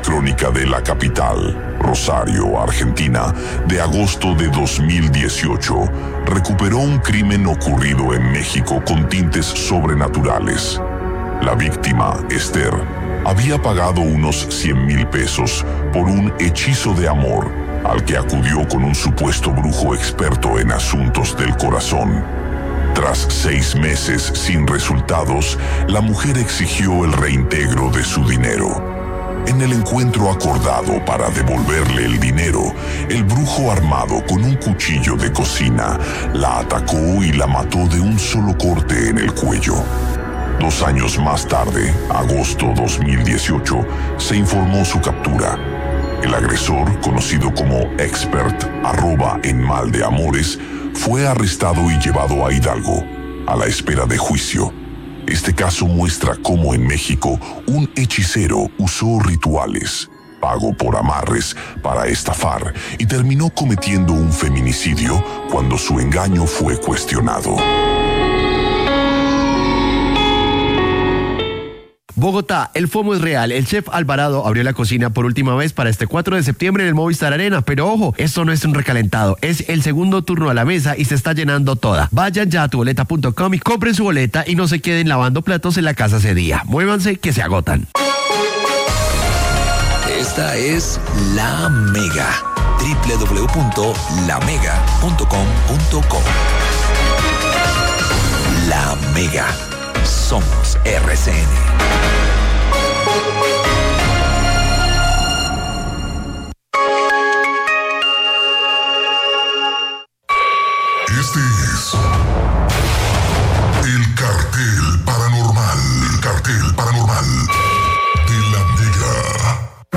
crónica de la capital, Rosario, Argentina, de agosto de 2018, recuperó un crimen ocurrido en México con tintes sobrenaturales. La víctima, Esther, había pagado unos 100,000 pesos por un hechizo de amor al que acudió con un supuesto brujo experto en asuntos del corazón. Tras 6 meses sin resultados, la mujer exigió el reintegro de su dinero. En el encuentro acordado para devolverle el dinero, el brujo armado con un cuchillo de cocina la atacó y la mató de un solo corte en el cuello. 2 años más tarde, agosto 2018, se informó su captura. El agresor, conocido como Expert @ en mal de amores, fue arrestado y llevado a Hidalgo, a la espera de juicio. Este caso muestra cómo en México un hechicero usó rituales, pagó por amarres para estafar y terminó cometiendo un feminicidio cuando su engaño fue cuestionado. Bogotá, el FOMO es real. El chef Alvarado abrió la cocina por última vez para este 4 de septiembre en el Movistar Arena. Pero ojo, esto no es un recalentado, es el segundo turno a la mesa y se está llenando toda. Vayan ya a tuboleta.com y compren su boleta y no se queden lavando platos en la casa ese día. Muévanse que se agotan. Esta es La Mega. www.lamega.com.co. La Mega. Somos RCN. Este es el cartel paranormal. El cartel paranormal de La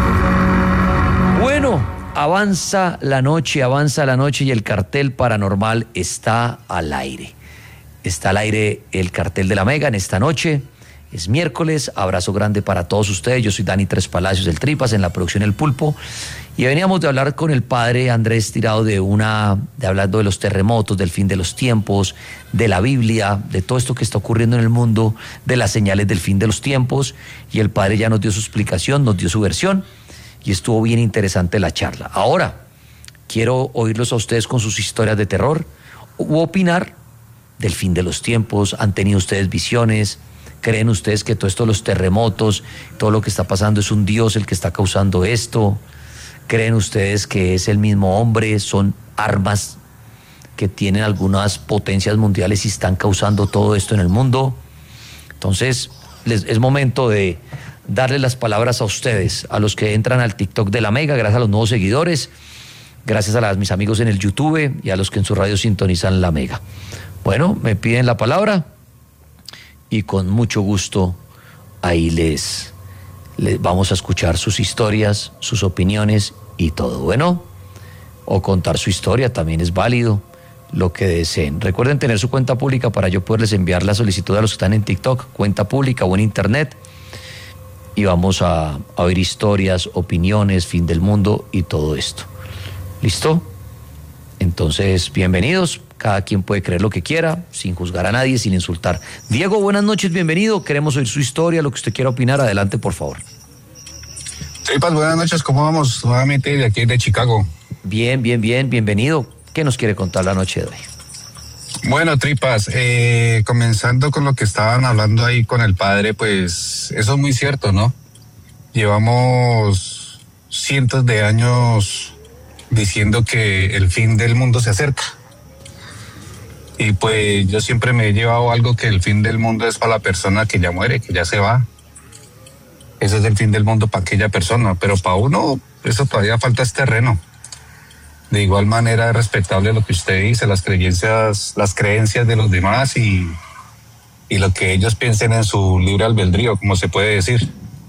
Mega. Bueno, avanza la noche y el cartel paranormal está al aire. Está al aire el cartel de La Mega en esta noche. Es miércoles, abrazo grande para todos ustedes. Yo soy Dani Tres Palacios del Tripas, en la producción El Pulpo. Y veníamos de hablar con el padre Andrés Tirado hablando de los terremotos, del fin de los tiempos, de la Biblia, de todo esto que está ocurriendo en el mundo, de las señales del fin de los tiempos. Y el padre ya nos dio su explicación, nos dio su versión y estuvo bien interesante la charla. Ahora, quiero oírlos a ustedes con sus historias de terror u opinar del fin de los tiempos. ¿Han tenido ustedes visiones? ¿Creen ustedes que todo esto, los terremotos, todo lo que está pasando es un Dios el que está causando esto? ¿Creen ustedes que es el mismo hombre? ¿Son armas que tienen algunas potencias mundiales y están causando todo esto en el mundo? Entonces, es momento de darle las palabras a ustedes, a los que entran al TikTok de La Mega, gracias a los nuevos seguidores, gracias a mis amigos en el YouTube y a los que en su radio sintonizan La Mega. Bueno, me piden la palabra y con mucho gusto ahí les vamos a escuchar sus historias, sus opiniones y todo. Bueno, o contar su historia también es válido, lo que deseen. Recuerden tener su cuenta pública para yo poderles enviar la solicitud a los que están en TikTok, cuenta pública o en internet, y vamos a oír historias, opiniones, fin del mundo y todo esto. ¿Listo? Entonces, bienvenidos. Cada quien puede creer lo que quiera, sin juzgar a nadie, sin insultar. Diego, buenas noches, bienvenido. Queremos oír su historia, lo que usted quiera opinar. Adelante, por favor. Tripas, buenas noches. ¿Cómo vamos? Nuevamente de aquí de Chicago. Bien, bienvenido. ¿Qué nos quiere contar la noche de hoy? Bueno, Tripas, comenzando con lo que estaban hablando ahí con el padre, pues eso es muy cierto, ¿no? Llevamos cientos de años diciendo que el fin del mundo se acerca. Y pues yo siempre me he llevado algo que el fin del mundo es para la persona que ya muere, que ya se va. Ese es el fin del mundo para aquella persona, pero para uno eso todavía falta es terreno. De igual manera es respetable lo que usted dice, las creencias de los demás y lo que ellos piensen en su libre albedrío, como se puede decir.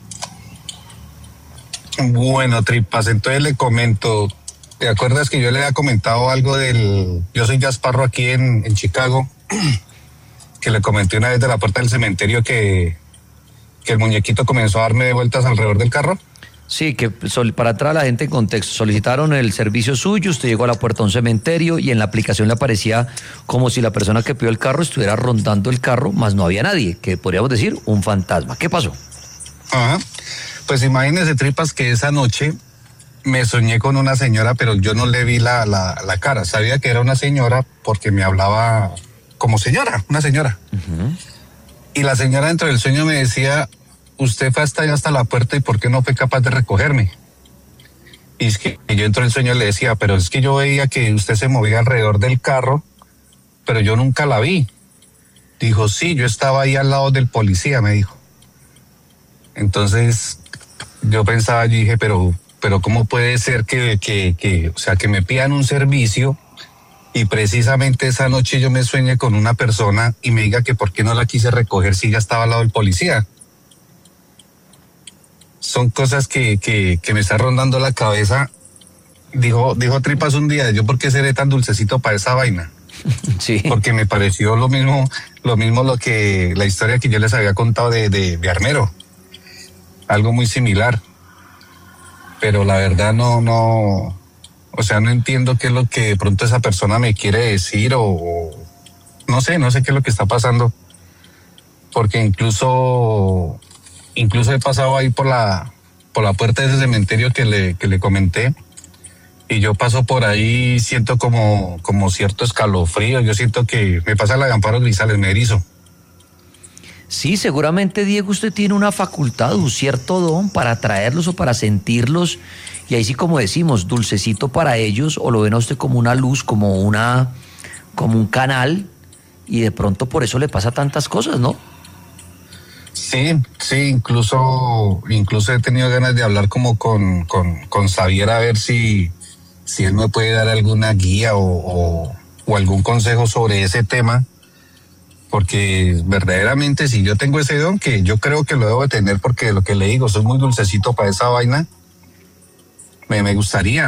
Bueno, Tripas, entonces le comento. ¿Te acuerdas que yo le había comentado algo yo soy Gasparro aquí en Chicago, que le comenté una vez de la puerta del cementerio que el muñequito comenzó a darme vueltas alrededor del carro? Sí, que para entrar a la gente en contexto, solicitaron el servicio suyo, usted llegó a la puerta de un cementerio y en la aplicación le aparecía como si la persona que pidió el carro estuviera rondando el carro, más no había nadie, que podríamos decir un fantasma. ¿Qué pasó? Ajá. Pues imagínese, Tripas, que esa noche me soñé con una señora, pero yo no le vi la cara. Sabía que era una señora porque me hablaba como señora, una señora. Y la señora dentro del sueño me decía, usted fue hasta allá, hasta la puerta, ¿y por qué no fue capaz de recogerme? Y es que yo dentro del sueño le decía, pero es que yo veía que usted se movía alrededor del carro, pero yo nunca la vi. Dijo, sí, yo estaba ahí al lado del policía, me dijo. Entonces yo pensaba, yo dije, pero ¿cómo puede ser que me pidan un servicio y precisamente esa noche yo me sueñe con una persona y me diga que por qué no la quise recoger si ya estaba al lado del policía? Son cosas que me está rondando la cabeza. Dijo Tripas un día, ¿yo por qué seré tan dulcecito para esa vaina? Sí. Porque me pareció lo mismo la historia que yo les había contado de Armero. Algo muy similar. Pero la verdad no entiendo qué es lo que de pronto esa persona me quiere decir o no sé qué es lo que está pasando. Porque incluso he pasado ahí por la puerta de ese cementerio que le comenté, y yo paso por ahí, siento como cierto escalofrío, yo siento que me pasa la de Amparo Grisales, me erizo. Sí, seguramente, Diego, usted tiene una facultad, un cierto don para atraerlos o para sentirlos, y ahí sí, como decimos, dulcecito para ellos, o lo ven a usted como una luz, como un canal, y de pronto por eso le pasa tantas cosas, ¿no? Sí, incluso he tenido ganas de hablar como con Xavier, a ver si él me puede dar alguna guía o algún consejo sobre ese tema, porque verdaderamente si yo tengo ese don, que yo creo que lo debo de tener, porque lo que le digo, soy muy dulcecito para esa vaina, me gustaría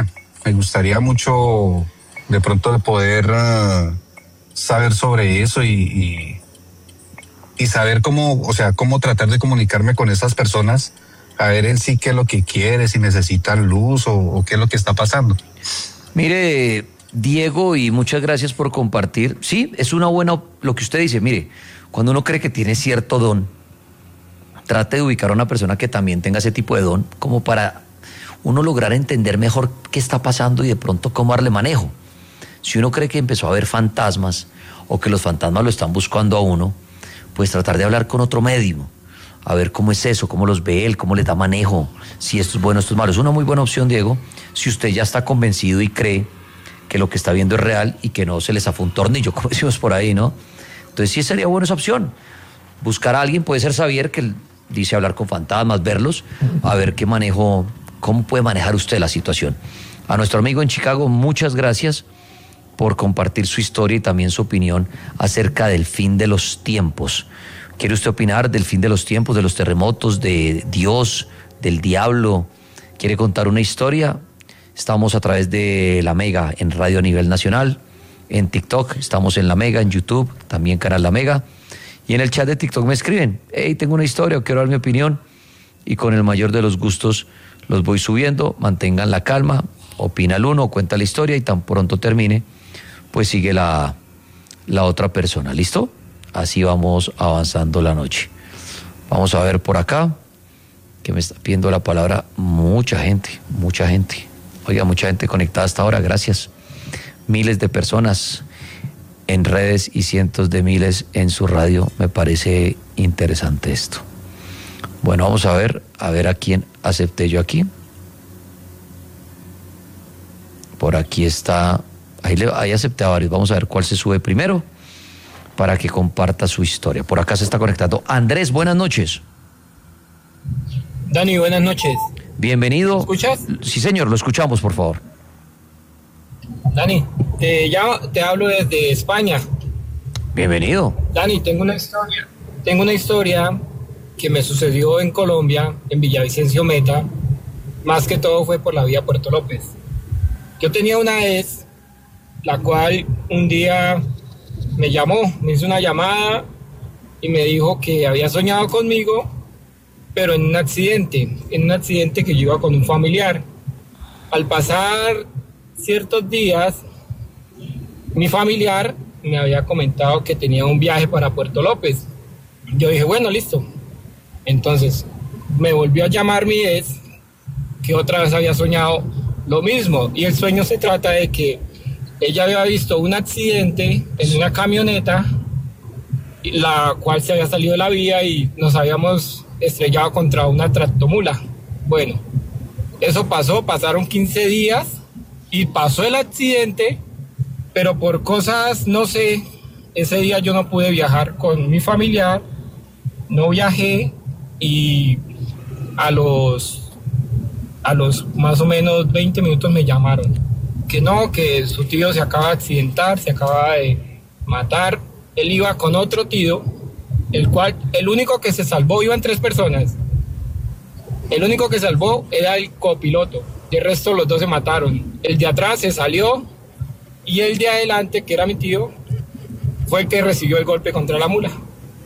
mucho de pronto de poder saber sobre eso y saber cómo tratar de comunicarme con esas personas, a ver en sí qué es lo que quiere, si necesitan luz o qué es lo que está pasando. Mire, Diego, y muchas gracias por compartir. Sí, es una buena, lo que usted dice, mire, cuando uno cree que tiene cierto don, trate de ubicar a una persona que también tenga ese tipo de don, como para uno lograr entender mejor qué está pasando y de pronto cómo darle manejo. Si uno cree que empezó a ver fantasmas o que los fantasmas lo están buscando a uno, pues tratar de hablar con otro médium, a ver cómo es eso, cómo los ve él, cómo le da manejo, si esto es bueno, esto es malo. Es una muy buena opción, Diego, si usted ya está convencido y cree que lo que está viendo es real y que no se les zafó un tornillo, como decimos por ahí, ¿no? Entonces sí sería buena esa opción. Buscar a alguien, puede ser Xavier, que dice hablar con fantasmas, verlos, a ver qué manejo, cómo puede manejar usted la situación. A nuestro amigo en Chicago, muchas gracias por compartir su historia y también su opinión acerca del fin de los tiempos. ¿Quiere usted opinar del fin de los tiempos, de los terremotos, de Dios, del diablo? ¿Quiere contar una historia? Estamos a través de La Mega en radio a nivel nacional, en TikTok, estamos en La Mega, en YouTube, también canal La Mega, y en el chat de TikTok me escriben, hey, tengo una historia, quiero dar mi opinión, y con el mayor de los gustos los voy subiendo. Mantengan la calma, opina el uno, cuenta la historia, y tan pronto termine, pues sigue la otra persona. ¿Listo? Así vamos avanzando la noche. Vamos a ver por acá, que me está pidiendo la palabra mucha gente. Oiga, mucha gente conectada hasta ahora, gracias. Miles de personas en redes y cientos de miles en su radio. Me parece interesante esto. Bueno, vamos a ver a quién acepté yo aquí. Por aquí está, ahí acepté a varios. Vamos a ver cuál se sube primero para que comparta su historia. Por acá se está conectando Andrés, buenas noches. Dani, buenas noches. Bienvenido. ¿Me escuchas? Sí, señor, lo escuchamos, por favor. Dani, te hablo desde España. Bienvenido. Dani, tengo una historia que me sucedió en Colombia, en Villavicencio Meta. Más que todo fue por la vía Puerto López. Yo tenía una ex, la cual un día me llamó, me hizo una llamada y me dijo que había soñado conmigo, pero en un accidente que yo iba con un familiar. Al pasar ciertos días, mi familiar me había comentado que tenía un viaje para Puerto López. Yo dije, bueno, listo. Entonces, me volvió a llamar mi ex, que otra vez había soñado lo mismo. Y el sueño se trata de que ella había visto un accidente en una camioneta, la cual se había salido de la vía y nos habíamos estrellado contra una tractomula. Bueno, eso pasó, pasaron 15 días y pasó el accidente, pero por cosas, no sé, ese día yo no pude viajar con mi familiar, no viajé y a los más o menos 20 minutos me llamaron. Que no, que su tío se acaba de accidentar, se acaba de matar. Él iba con otro tío, el único que se salvó, iban 3 personas. El único que salvó era el copiloto, y el resto los 2 se mataron. El de atrás se salió y el de adelante, que era mi tío, fue el que recibió el golpe contra la mula.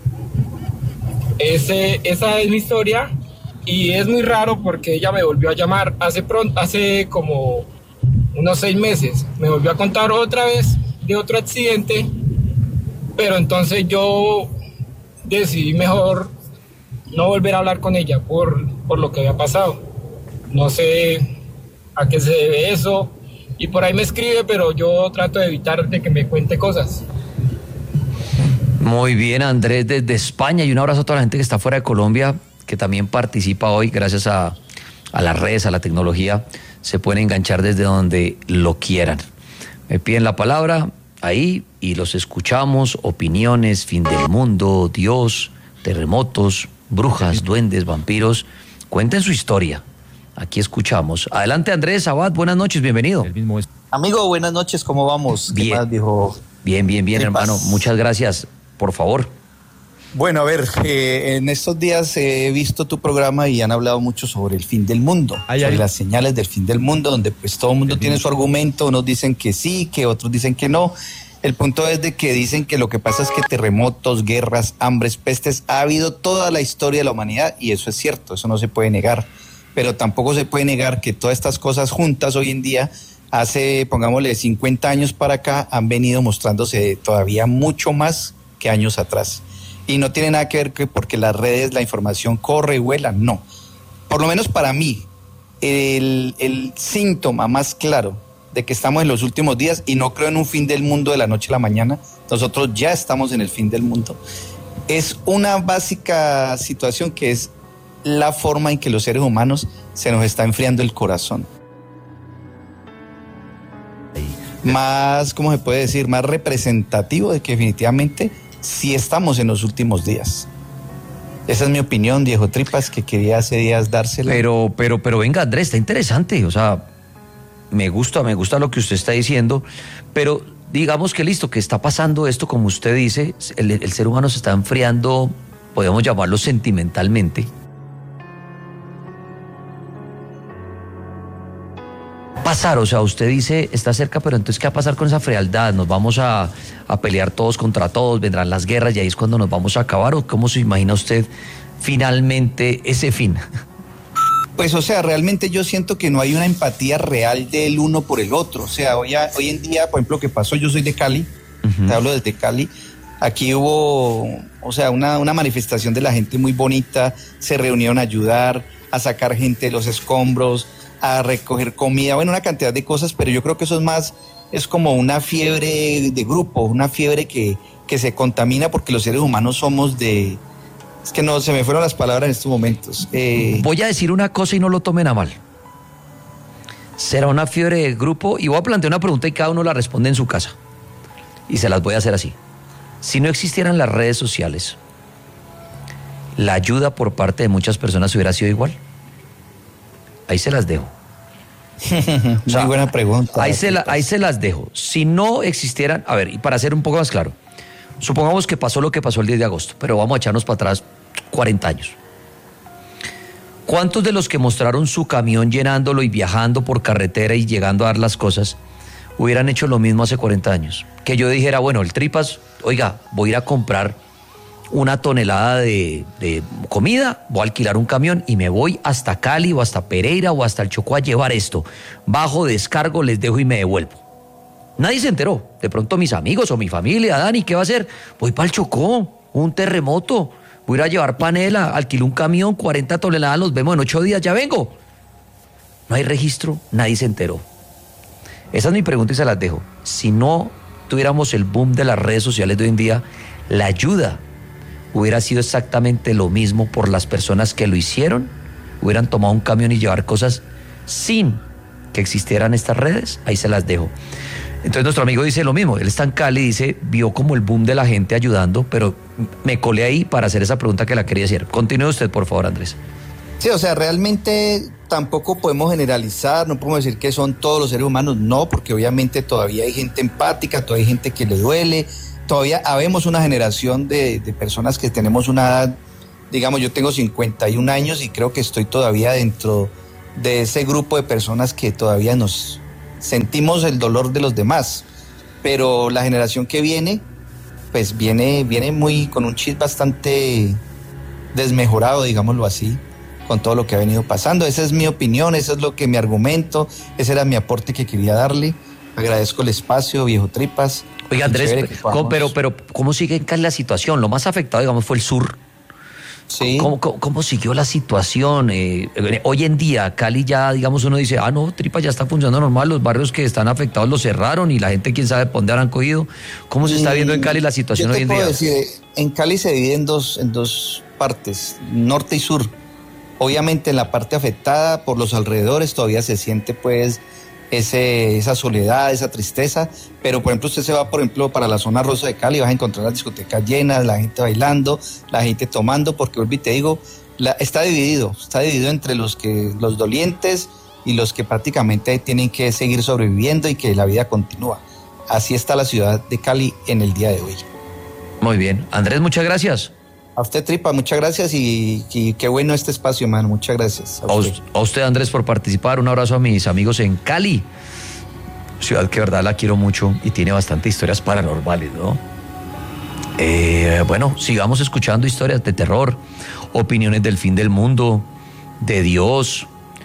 Esa es mi historia y es muy raro porque ella me volvió a llamar hace como unos 6 meses. Me volvió a contar otra vez de otro accidente, pero entonces yo decidí mejor no volver a hablar con ella por lo que había pasado. No sé a qué se debe eso y por ahí me escribe, pero yo trato de evitar de que me cuente cosas. Muy bien, Andrés, desde España, y un abrazo a toda la gente que está fuera de Colombia, que también participa hoy gracias a las redes, a la tecnología. Se pueden enganchar desde donde lo quieran. Me piden la palabra ahí y los escuchamos. Opiniones, fin del mundo, Dios, terremotos, brujas, duendes, vampiros. Cuenten su historia. Aquí escuchamos. Adelante, Andrés Abad, buenas noches, bienvenido. Amigo, buenas noches, ¿cómo vamos? Bien. ¿Qué más, viejo? Bien, hermano. Muchas gracias. Por favor. Bueno, a ver, en estos días he visto tu programa y han hablado mucho sobre el fin del mundo, sobre las señales del fin del mundo, donde pues todo el mundo tiene su argumento, unos dicen que sí, que otros dicen que no. El punto es de que dicen que lo que pasa es que terremotos, guerras, hambres, pestes, ha habido toda la historia de la humanidad y eso es cierto, eso no se puede negar, pero tampoco se puede negar que todas estas cosas juntas hoy en día, hace, pongámosle, 50 años para acá, han venido mostrándose todavía mucho más que años atrás. Y no tiene nada que ver que porque las redes, la información corre y vuela, no. Por lo menos para mí, el síntoma más claro de que estamos en los últimos días, y no creo en un fin del mundo de la noche a la mañana, nosotros ya estamos en el fin del mundo, es una básica situación que es la forma en que los seres humanos se nos está enfriando el corazón. Más, ¿cómo se puede decir? Más representativo de que definitivamente sí estamos en los últimos días. Esa es mi opinión, Diego Tripas, que quería hace días dársela. Pero venga, Andrés, está interesante, o sea, me gusta lo que usted está diciendo, pero digamos que listo, que está pasando esto, como usted dice, el ser humano se está enfriando, podemos llamarlo sentimentalmente. Pasar, o sea, usted dice, está cerca, pero entonces, ¿qué va a pasar con esa frialdad? ¿Nos vamos a pelear todos contra todos? ¿Vendrán las guerras y ahí es cuando nos vamos a acabar? ¿O cómo se imagina usted finalmente ese fin? Pues, o sea, realmente yo siento que no hay una empatía real del uno por el otro. O sea, hoy en día, por ejemplo, ¿qué pasó? Yo soy de Cali, te hablo desde Cali. Aquí hubo, o sea, una manifestación de la gente muy bonita, se reunieron a ayudar, a sacar gente de los escombros, a recoger comida, bueno, una cantidad de cosas, pero yo creo que eso es más, es como una fiebre de grupo, una fiebre que se contamina porque los seres humanos somos de... Es que no, se me fueron las palabras en estos momentos. Voy a decir una cosa y no lo tomen a mal. Será una fiebre de grupo y voy a plantear una pregunta y cada uno la responde en su casa. Y se las voy a hacer así. Si no existieran las redes sociales, ¿la ayuda por parte de muchas personas hubiera sido igual? Ahí se las dejo. Muy buena pregunta. Ahí se las dejo. Si no existieran, a ver, y para ser un poco más claro, supongamos que pasó lo que pasó el 10 de agosto, pero vamos a echarnos para atrás 40 años. ¿Cuántos de los que mostraron su camión llenándolo y viajando por carretera y llegando a dar las cosas hubieran hecho lo mismo hace 40 años? Que yo dijera, bueno, el Tripas, oiga, voy a ir a comprar una tonelada de comida, voy a alquilar un camión y me voy hasta Cali o hasta Pereira o hasta el Chocó a llevar esto. Bajo, descargo, les dejo y me devuelvo. Nadie se enteró. De pronto mis amigos o mi familia, Dani, ¿qué va a hacer? Voy para el Chocó, un terremoto, voy a ir a llevar panela, alquilé un camión, 40 toneladas, los vemos en 8 días, ya vengo. No hay registro, nadie se enteró. Esa es mi pregunta y se las dejo. Si no tuviéramos el boom de las redes sociales de hoy en día, la ayuda hubiera sido exactamente lo mismo por las personas que lo hicieron, hubieran tomado un camión y llevar cosas sin que existieran estas redes. Ahí se las dejo. Entonces nuestro amigo dice lo mismo, él está en Cali, dice, vio como el boom de la gente ayudando, pero me colé ahí para hacer esa pregunta que la quería hacer. Continúe usted, por favor, Andrés. Sí, o sea, realmente tampoco podemos generalizar, no podemos decir que son todos los seres humanos, no, porque obviamente todavía hay gente empática, todavía hay gente que le duele, todavía habemos una generación de personas que tenemos una edad, digamos, yo tengo 51 años y creo que estoy todavía dentro de ese grupo de personas que todavía nos sentimos el dolor de los demás, pero la generación que viene, pues viene muy con un chip bastante desmejorado, digámoslo así, con todo lo que ha venido pasando. Esa es mi opinión, eso es lo que mi argumento, ese era mi aporte que quería darle. Agradezco el espacio, viejo Tripas. Oiga, Andrés, pero ¿cómo sigue en Cali la situación? Lo más afectado, digamos, fue el sur. Sí. ¿Cómo siguió la situación? Hoy en día, Cali ya, digamos, uno dice, no, Tripas ya está funcionando normal, los barrios que están afectados los cerraron y la gente, quién sabe, por dónde habrán cogido. ¿Cómo se está viendo en Cali la situación hoy en día? Yo te puedo decir, en Cali se divide en dos partes, norte y sur. Obviamente en la parte afectada por los alrededores todavía se siente pues esa soledad, esa tristeza, pero por ejemplo usted se va por ejemplo para la zona rosa de Cali, vas a encontrar las discotecas llenas, la gente bailando, la gente tomando, porque vuelvo y te digo, está dividido entre los dolientes y los que prácticamente tienen que seguir sobreviviendo y que la vida continúa. Así está la ciudad de Cali en el día de hoy. Muy bien, Andrés, muchas gracias. A usted, Tripa, muchas gracias y qué bueno este espacio, hermano. Muchas gracias. A usted, Andrés, por participar. Un abrazo a mis amigos en Cali, ciudad que de verdad la quiero mucho y tiene bastante historias paranormales, ¿no? Bueno, sigamos escuchando historias de terror, opiniones del fin del mundo, de Dios,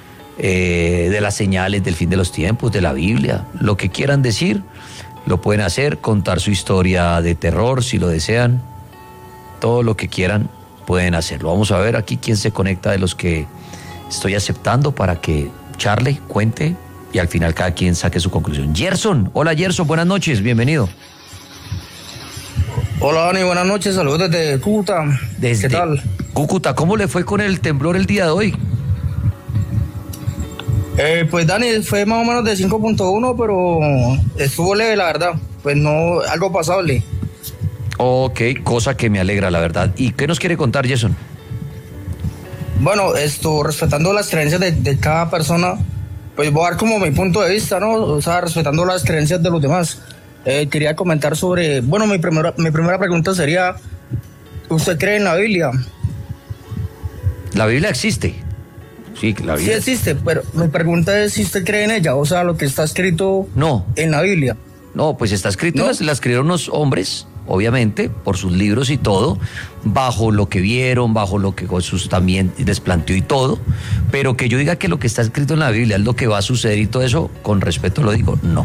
de las señales del fin de los tiempos, de la Biblia. Lo que quieran decir, lo pueden hacer, contar su historia de terror si lo desean. Todo lo que quieran pueden hacerlo. Vamos a ver aquí quién se conecta de los que estoy aceptando para que charle, cuente y al final cada quien saque su conclusión. Gerson, hola Gerson, buenas noches, bienvenido. Hola Dani, buenas noches, saludos desde Cúcuta. ¿Qué tal? Cúcuta, ¿cómo le fue con el temblor el día de hoy? Pues Dani, fue más o menos de 5.1, pero estuvo leve la verdad, pues no, algo pasable. Ok, cosa que me alegra, la verdad. ¿Y qué nos quiere contar, Jason? Bueno, respetando las creencias de cada persona, pues voy a dar como mi punto de vista, ¿no? O sea, respetando las creencias de los demás. Quería comentar sobre, bueno, mi primera pregunta sería, ¿usted cree en la Biblia? La Biblia existe. Sí, la Biblia. Sí existe, pero mi pregunta es si usted cree en ella, o sea, lo que está escrito en la Biblia. No, pues está escrito, la escribieron unos hombres, obviamente, por sus libros y todo, bajo lo que vieron, bajo lo que Jesús también les planteó y todo, pero que yo diga que lo que está escrito en la Biblia es lo que va a suceder y todo eso, con respeto lo digo, no.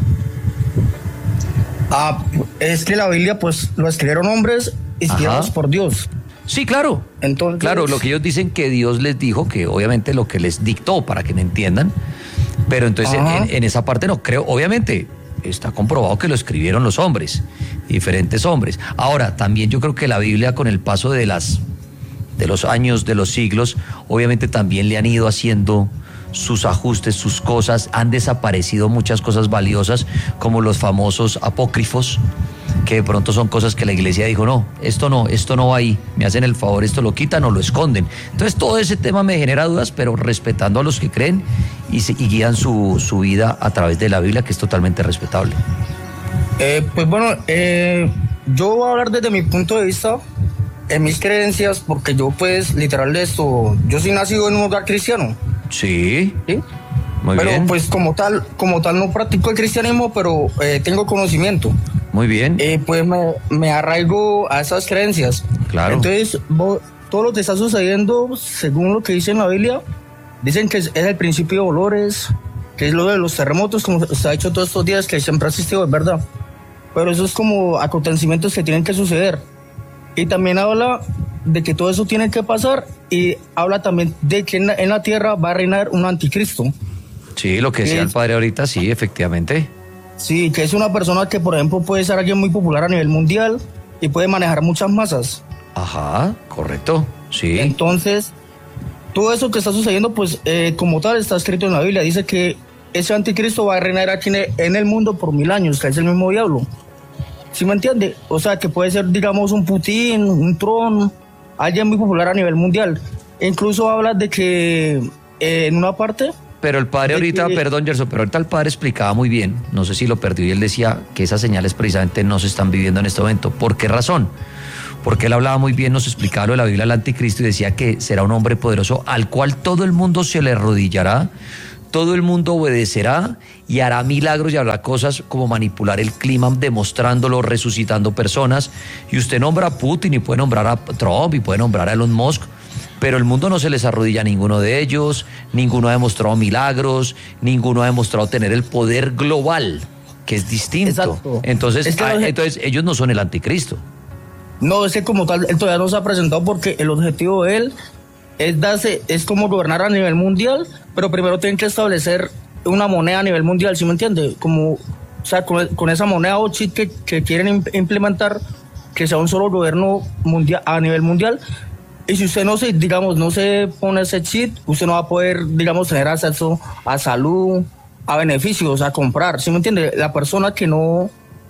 Es que la Biblia, pues, lo escribieron hombres inspirados por Dios. Sí, claro. Entonces, claro, lo que ellos dicen que Dios les dijo, que obviamente lo que les dictó, para que me entiendan, pero entonces en esa parte no creo, obviamente, está comprobado que lo escribieron los hombres, diferentes hombres. Ahora, también yo creo que la Biblia con el paso de los años, de los siglos, obviamente también le han ido haciendo sus ajustes, sus cosas, han desaparecido muchas cosas valiosas, como los famosos apócrifos, que de pronto son cosas que la iglesia dijo, no va ahí, me hacen el favor, esto lo quitan o lo esconden. Entonces todo ese tema me genera dudas, pero respetando a los que creen y guían su vida a través de la Biblia, que es totalmente respetable. Pues bueno, yo voy a hablar desde mi punto de vista, en mis creencias, porque yo pues literal yo soy nacido en un hogar cristiano. Sí. Muy pero bien. Pues como tal no practico el cristianismo, pero tengo conocimiento. Muy bien. Pues me arraigo a esas creencias. Claro. Entonces, todo lo que está sucediendo, según lo que dice en la Biblia, dicen que es el principio de dolores, que es lo de los terremotos, como se ha hecho todos estos días, que siempre ha existido, es verdad. Pero eso es como acontecimientos que tienen que suceder. Y también habla de que todo eso tiene que pasar, y habla también de que en la tierra va a reinar un anticristo. Sí, lo que decía el padre ahorita, sí, efectivamente. Sí, que es una persona que, por ejemplo, puede ser alguien muy popular a nivel mundial y puede manejar muchas masas. Ajá, correcto, sí. Entonces, todo eso que está sucediendo, pues, como tal, está escrito en la Biblia. Dice que ese anticristo va a reinar aquí en el mundo por 1000 años, que es el mismo diablo. ¿Sí me entiende? O sea, que puede ser, digamos, un Putin, un Trump, alguien muy popular a nivel mundial. E incluso habla de que en una parte... Pero el padre ahorita, perdón, Gerson, pero ahorita el padre explicaba muy bien, no sé si lo perdió, y él decía que esas señales precisamente no se están viviendo en este momento. ¿Por qué razón? Porque él hablaba muy bien, nos explicaba lo de la Biblia del anticristo y decía que será un hombre poderoso al cual todo el mundo se le arrodillará, todo el mundo obedecerá y hará milagros y hará cosas como manipular el clima, demostrándolo, resucitando personas. Y usted nombra a Putin y puede nombrar a Trump y puede nombrar a Elon Musk, pero el mundo no se les arrodilla a ninguno de ellos, ninguno ha demostrado milagros, ninguno ha demostrado tener el poder global, que es distinto. Exacto. Entonces, entonces ellos no son el anticristo. No, es que como tal, él todavía no se ha presentado, porque el objetivo de él es como gobernar a nivel mundial, pero primero tienen que establecer una moneda a nivel mundial, ¿sí me entiende? Como, o sea, con esa moneda o chip que quieren implementar, que sea un solo gobierno mundial a nivel mundial. Y si usted no se pone ese chip, usted no va a poder, digamos, tener acceso a salud, a beneficios, a comprar, ¿sí me entiende? La persona que no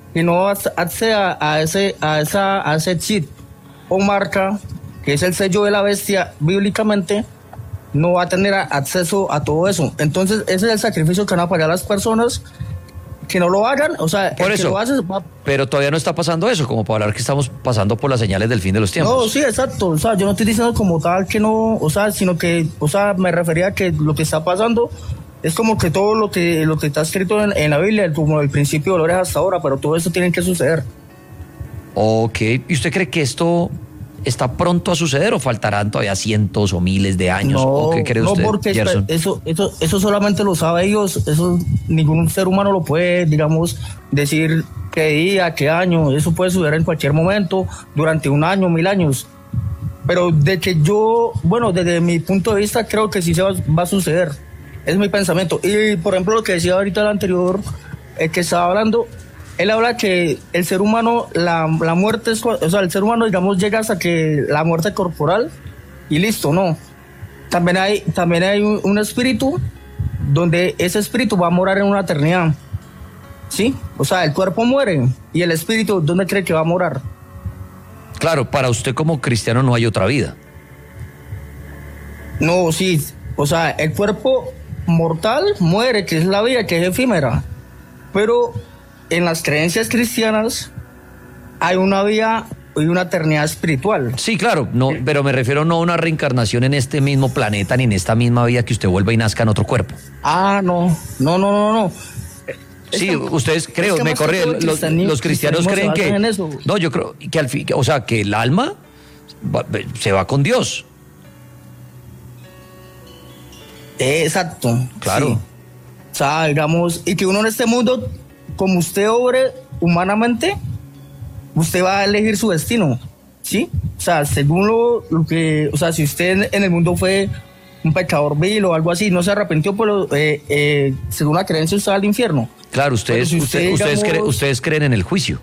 acceda a ese chip o marca, que es el sello de la bestia bíblicamente, no va a tener acceso a todo eso. Entonces, ese es el sacrificio que van a pagar las personas que no lo hagan. O sea, por eso, pero todavía no está pasando eso, como para hablar que estamos pasando por las señales del fin de los tiempos. No, sí, exacto. O sea, yo no estoy diciendo como tal que no, o sea, sino que, o sea, me refería a que lo que está pasando es como que todo lo que está escrito en la Biblia, como el principio de dolores hasta ahora, pero todo eso tiene que suceder. Ok, ¿y usted cree que esto está pronto a suceder o faltarán todavía cientos o miles de años? No, ¿O qué cree usted, no, porque Gerson? eso solamente lo sabe ellos. Eso ningún ser humano lo puede, digamos, decir qué día, qué año. Eso puede suceder en cualquier momento, durante 1 año, 1000 años. Pero de que yo, bueno, desde mi punto de vista, creo que sí se va a suceder. Es mi pensamiento. Y, por ejemplo, lo que decía ahorita el anterior, el que estaba hablando, él habla que el ser humano, la muerte es, o sea, el ser humano, digamos, llega hasta que la muerte corporal y listo, no. También hay un espíritu donde ese espíritu va a morar en una eternidad. ¿Sí? O sea, el cuerpo muere y el espíritu, ¿dónde cree que va a morar? Claro, para usted como cristiano no hay otra vida. No, sí. O sea, el cuerpo mortal muere, que es la vida, que es efímera. Pero en las creencias cristianas hay una vida y una eternidad espiritual. Sí, claro, no, pero me refiero no a una reencarnación en este mismo planeta ni en esta misma vida, que usted vuelva y nazca en otro cuerpo. Ah, no. Sí, ustedes creo, me corrigen, los cristianos creen que... No, yo creo que al fin, o sea, que el alma se va con Dios. Exacto. Claro. Sí. O sea, digamos, y que uno en este mundo, como usted obre humanamente, usted va a elegir su destino, ¿sí? O sea, según lo que, o sea, si usted en el mundo fue un pecador vil o algo así, no se arrepintió, pero según la creencia usted va al infierno. Claro, ustedes creen en el juicio.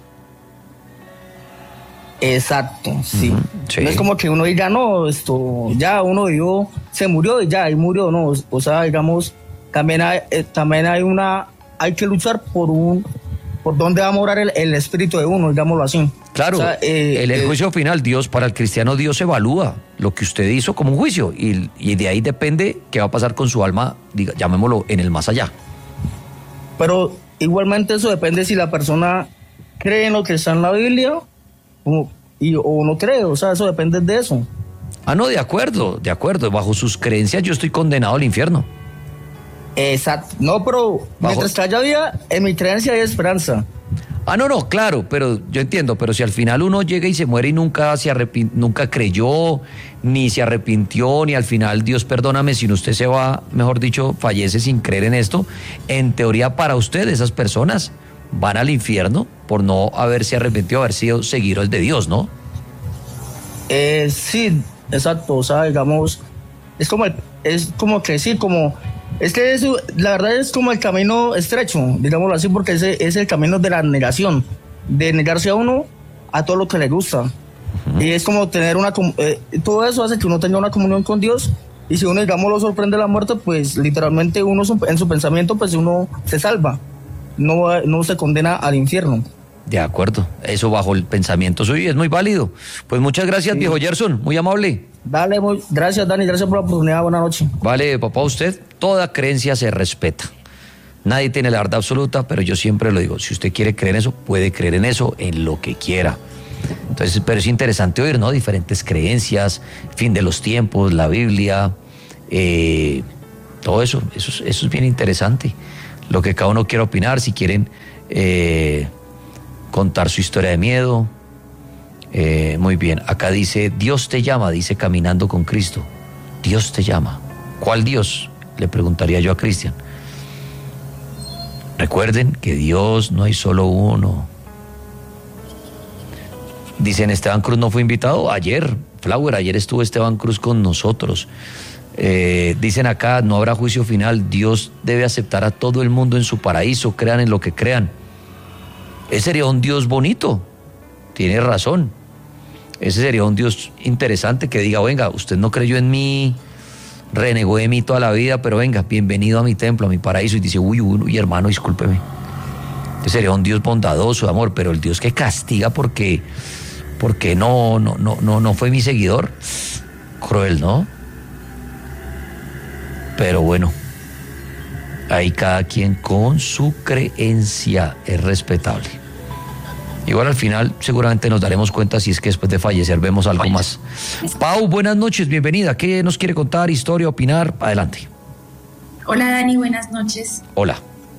Exacto, sí. Sí. No es como que uno diga, no, ya uno vivió, se murió y murió, no. O sea, digamos, también hay que luchar por dónde va a morar el espíritu de uno, digámoslo así. Claro, o sea, el juicio final, para el cristiano Dios evalúa lo que usted hizo como un juicio y de ahí depende qué va a pasar con su alma, llamémoslo, en el más allá. Pero igualmente eso depende si la persona cree en lo que está en la Biblia o no cree, o sea, eso depende de eso. Ah, no, de acuerdo, bajo sus creencias yo estoy condenado al infierno. Exacto, no, pero mientras que haya vida, en mi creencia hay esperanza. Ah, no, claro, pero yo entiendo, pero si al final uno llega y se muere y nunca creyó, ni se arrepintió, ni al final, Dios perdóname, si usted se va, mejor dicho, fallece sin creer en esto, en teoría para usted esas personas van al infierno por no haberse arrepentido, haber sido seguidores de Dios, ¿no? Sí, exacto, o sea, digamos, es como la verdad es como el camino estrecho, digámoslo así, porque ese es el camino de la negación, de negarse a uno a todo lo que le gusta. Uh-huh. Y es como tener todo eso hace que uno tenga una comunión con Dios, y si uno, digamos, lo sorprende la muerte, pues literalmente uno en su pensamiento, pues uno se salva, no se condena al infierno. De acuerdo, eso bajo el pensamiento suyo es muy válido. Pues muchas gracias, sí. Viejo Gerson, muy amable. Dale, gracias, Dani, gracias por la oportunidad, buenas noches. Vale, papá, usted, toda creencia se respeta. Nadie tiene la verdad absoluta, pero yo siempre lo digo, si usted quiere creer en eso, puede creer en eso, en lo que quiera. Entonces, pero es interesante oír, ¿no? Diferentes creencias, fin de los tiempos, la Biblia, todo eso es bien interesante. Lo que cada uno quiera opinar, si quieren contar su historia de miedo. Muy bien, acá dice, Dios te llama, dice Caminando con Cristo. Dios te llama. ¿Cuál Dios? Le preguntaría yo a Cristian. Recuerden que Dios no hay solo uno. Dicen, Esteban Cruz no fue invitado ayer. Flower, ayer estuvo Esteban Cruz con nosotros. Dicen acá, no habrá juicio final. Dios debe aceptar a todo el mundo en su paraíso, crean en lo que crean. Ese sería un Dios bonito. Tiene razón. Ese sería un Dios interesante que diga, venga, usted no creyó en mí, renegó de mí toda la vida, pero venga, bienvenido a mi templo, a mi paraíso. Y dice, uy, hermano, discúlpeme. Ese sería un Dios bondadoso, de amor, pero el Dios que castiga porque no fue mi seguidor, cruel, ¿no? Pero bueno, ahí cada quien con su creencia, es respetable. Igual al final seguramente nos daremos cuenta si es que después de fallecer vemos algo más. Pau, buenas noches, bienvenida. ¿Qué nos quiere contar, historia, opinar? Adelante. Hola Dani, buenas noches. Hola.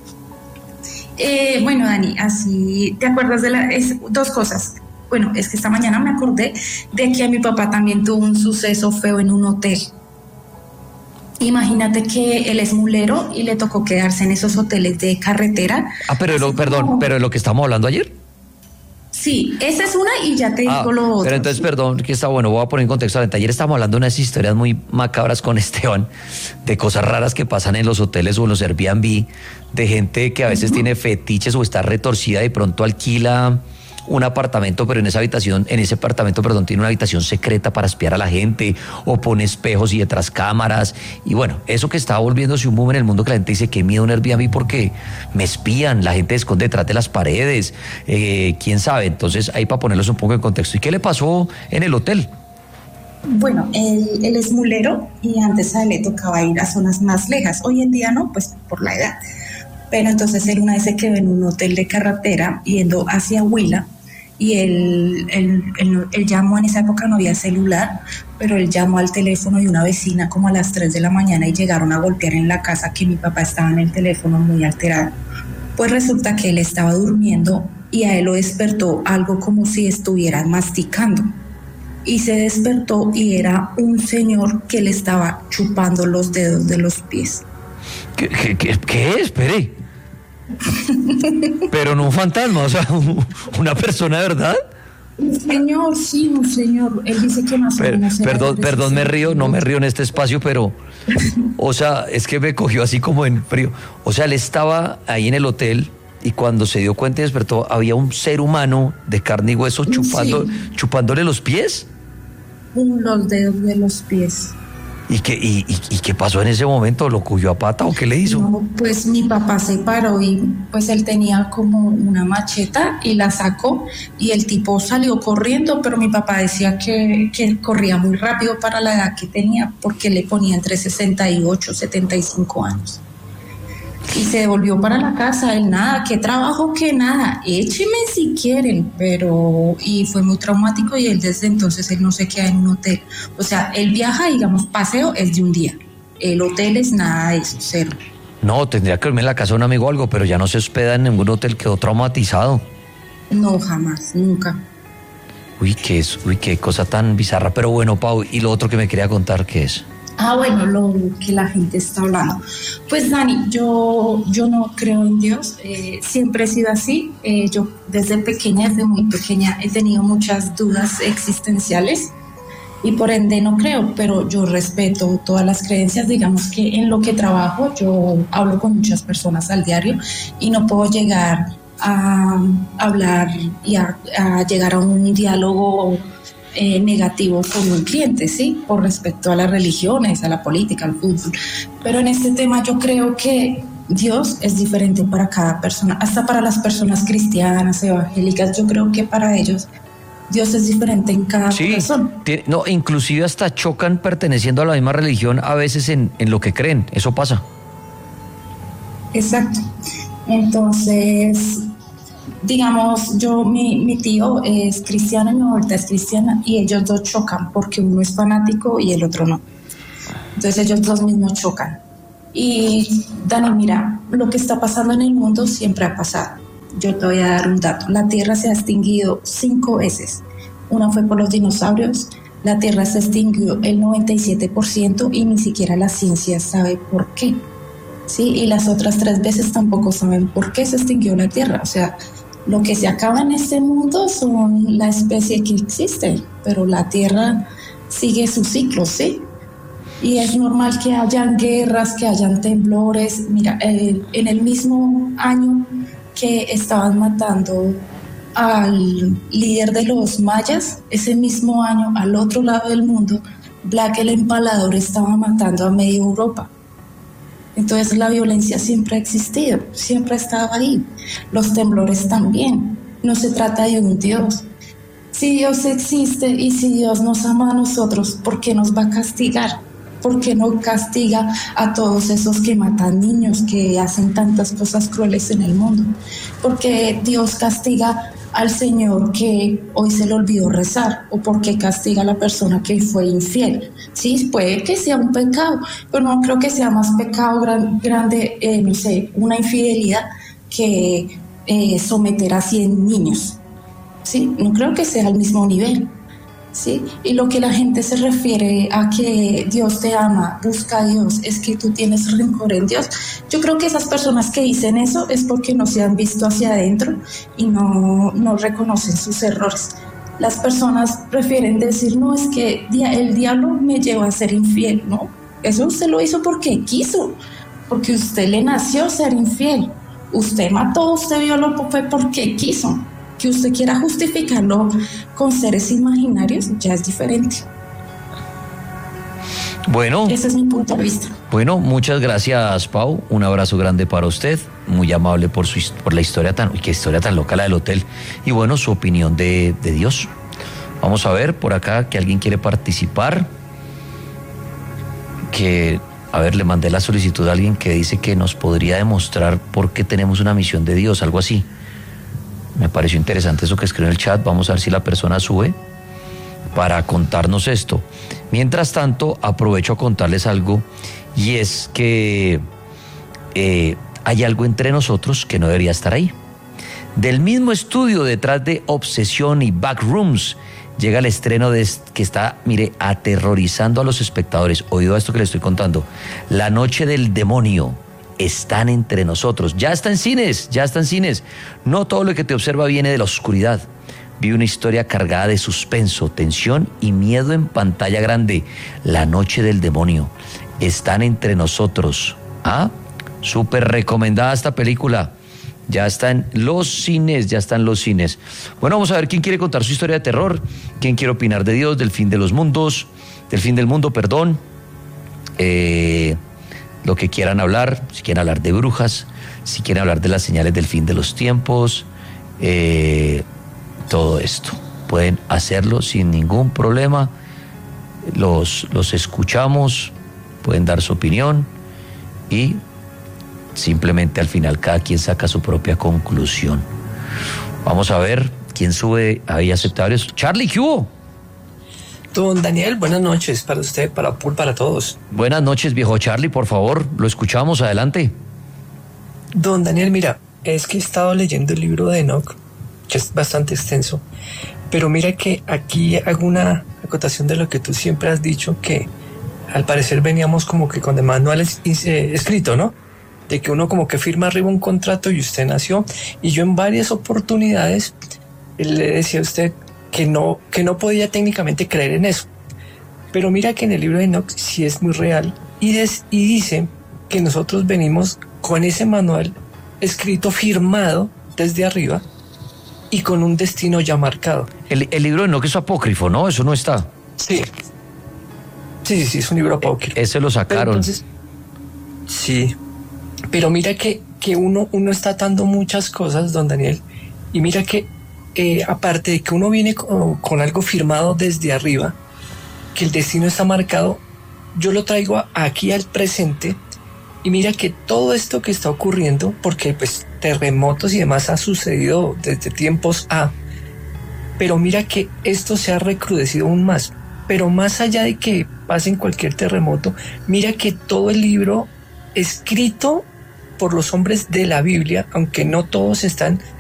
Bueno Dani, así, ¿te acuerdas de dos cosas? Bueno, es que esta mañana me acordé de que a mi papá también tuvo un suceso feo en un hotel. Imagínate que él es mulero y le tocó quedarse en esos hoteles de carretera. Pero de lo que estamos hablando ayer. Sí, esa es una y ya te digo lo otro. Pero entonces, perdón, que está bueno, voy a poner en contexto. Ayer estábamos hablando de unas historias muy macabras con Esteban, de cosas raras que pasan en los hoteles o en los Airbnb, de gente que a veces tiene fetiches o está retorcida y pronto alquila un apartamento, pero en ese apartamento, tiene una habitación secreta para espiar a la gente, o pone espejos y detrás cámaras, y bueno, eso que está volviéndose un boom en el mundo, que la gente dice, qué miedo un Airbnb porque me espían, la gente se esconde detrás de las paredes, quién sabe. Entonces, ahí para ponerlos un poco en contexto. ¿Y qué le pasó en el hotel? Bueno, él es mulero y antes a él le tocaba ir a zonas más lejas, hoy en día no, pues por la edad. Pero entonces él una vez se quedó en un hotel de carretera yendo hacia Huila, y él llamó, en esa época no había celular, pero él llamó al teléfono de una vecina como a las 3 de la mañana y llegaron a golpear en la casa, que mi papá estaba en el teléfono muy alterado. Pues resulta que él estaba durmiendo y a él lo despertó algo como si estuviera masticando. Y se despertó y era un señor que le estaba chupando los dedos de los pies. ¿Qué? Espere. Pero no un fantasma, o sea, una persona de verdad. Un señor, sí, un señor. Él dice que más o menos. Perdón, me río, no me río en este espacio, pero, o sea, es que me cogió así como en frío. O sea, él estaba ahí en el hotel y cuando se dio cuenta y despertó, había un ser humano de carne y hueso chupándole los pies. Los dedos de los pies. ¿Y qué pasó en ese momento? ¿Lo cogió a pata o qué le hizo? No, pues mi papá se paró y pues él tenía como una macheta y la sacó y el tipo salió corriendo, pero mi papá decía que corría muy rápido para la edad que tenía, porque le ponía entre 68 y 75 años. Y se devolvió para la casa, él nada, qué trabajo, que nada, écheme si quieren, y fue muy traumático y él desde entonces él no se queda en un hotel. O sea, él viaja, digamos, paseo es de un día, el hotel es nada de eso, cero. No, tendría que dormir en la casa de un amigo o algo, pero ya no se hospeda en ningún hotel, quedó traumatizado. No, jamás, nunca. Uy, qué cosa tan bizarra, pero bueno, Pau, y lo otro que me quería contar, ¿qué es? Bueno, lo que la gente está hablando. Pues Dani, yo no creo en Dios, siempre he sido así. Yo desde muy pequeña, he tenido muchas dudas existenciales y por ende no creo, pero yo respeto todas las creencias. Digamos que en lo que trabajo yo hablo con muchas personas al diario y no puedo llegar a hablar y a llegar a un diálogo negativo con un cliente, ¿sí? Por respecto a las religiones, a la política, al fútbol. Pero en este tema yo creo que Dios es diferente para cada persona, hasta para las personas cristianas, evangélicas. Yo creo que para ellos Dios es diferente en cada persona. No, inclusive hasta chocan perteneciendo a la misma religión a veces en lo que creen. Eso pasa. Exacto. Entonces, digamos, mi tío es cristiano y mi abuelita es cristiana y ellos dos chocan porque uno es fanático y el otro no. Entonces ellos dos mismos chocan. Y Dani, mira, lo que está pasando en el mundo siempre ha pasado. Yo te voy a dar un dato. La Tierra se ha extinguido 5 veces. Una fue por los dinosaurios. La Tierra se extinguió el 97% y ni siquiera la ciencia sabe por qué. ¿Sí? Y las otras 3 veces tampoco saben por qué se extinguió la Tierra. O sea, lo que se acaba en este mundo son la especie que existe, pero la Tierra sigue su ciclo, ¿sí? Y es normal que hayan guerras, que hayan temblores. Mira, en el mismo año que estaban matando al líder de los mayas, ese mismo año, al otro lado del mundo, Black el Empalador estaba matando a media Europa. Entonces la violencia siempre ha existido, siempre ha estado ahí. Los temblores también. No se trata de un Dios. Si Dios existe y si Dios nos ama a nosotros, ¿por qué nos va a castigar? ¿Por qué no castiga a todos esos que matan niños, que hacen tantas cosas crueles en el mundo? Porque Dios castiga al Señor que hoy se le olvidó rezar, o porque castiga a la persona que fue infiel. Sí, puede que sea un pecado, pero no creo que sea más pecado grande, no sé, una infidelidad que someter a 100 niños. Sí, no creo que sea al mismo nivel. ¿Sí? Y lo que la gente se refiere a que Dios te ama, busca a Dios, es que tú tienes rencor en Dios. Yo creo que esas personas que dicen eso es porque no se han visto hacia adentro y no reconocen sus errores. Las personas prefieren decir, no, es que el diablo me lleva a ser infiel. No, eso usted lo hizo porque quiso, porque usted le nació ser infiel. Usted mató, usted violó, fue porque quiso. Que usted quiera justificarlo con seres imaginarios ya es diferente. Bueno. Ese es mi punto de vista. Bueno, muchas gracias, Pau. Un abrazo grande para usted. Muy amable por la historia qué historia tan loca la del hotel. Y bueno, su opinión de Dios. Vamos a ver por acá que alguien quiere participar. Le mandé la solicitud a alguien que dice que nos podría demostrar por qué tenemos una misión de Dios, algo así. Me pareció interesante eso que escribió en el chat. Vamos a ver si la persona sube para contarnos esto. Mientras tanto, aprovecho a contarles algo, y es que hay algo entre nosotros que no debería estar ahí. Del mismo estudio detrás de Obsesión y Backrooms llega el estreno que está, mire, aterrorizando a los espectadores. Oído esto que les estoy contando. La Noche del Demonio. Están entre nosotros. Ya está en cines. No todo lo que te observa viene de la oscuridad. Vive una historia cargada de suspenso, tensión y miedo en pantalla grande. La Noche del Demonio. Están entre nosotros. Súper recomendada esta película. Ya está en los cines. Bueno, vamos a ver quién quiere contar su historia de terror, quién quiere opinar de Dios, del fin del mundo, perdón. Lo que quieran hablar, si quieren hablar de brujas, si quieren hablar de las señales del fin de los tiempos, todo esto. Pueden hacerlo sin ningún problema. Los escuchamos, pueden dar su opinión y simplemente al final cada quien saca su propia conclusión. Vamos a ver quién sube ahí aceptables. Charlie, ¿qué hubo? Don Daniel, buenas noches para usted, para Paul, para todos. Buenas noches, viejo Charlie, por favor, lo escuchamos, adelante. Don Daniel, mira, es que he estado leyendo el libro de Enoch, que es bastante extenso, pero mira que aquí hago una acotación de lo que tú siempre has dicho, que al parecer veníamos como que con demás manuales escrito, ¿no? De que uno como que firma arriba un contrato y usted nació, y yo en varias oportunidades le decía a usted que no podía técnicamente creer en eso. Pero mira que en el libro de Enoch sí es muy real y dice que nosotros venimos con ese manual escrito, firmado desde arriba y con un destino ya marcado. El libro de Enoch es apócrifo, ¿no? Eso no está. Sí, es un libro apócrifo. Ese lo sacaron. Entonces, sí, pero mira que uno está atando muchas cosas, don Daniel, y mira que aparte de que uno viene con algo firmado desde arriba, que el destino está marcado, yo lo traigo aquí al presente, y mira que todo esto que está ocurriendo, porque pues terremotos y demás ha sucedido desde tiempos pero mira que esto se ha recrudecido aún más. Pero más allá de que pasen cualquier terremoto, mira que todo el libro escrito por los hombres de la Biblia, aunque no todos están